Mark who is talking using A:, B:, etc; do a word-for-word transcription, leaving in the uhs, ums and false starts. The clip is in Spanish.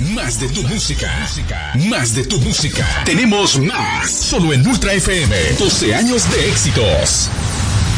A: Más de tu música. Más de tu música. Tenemos más. Solo en Ultra F M. doce años de éxitos.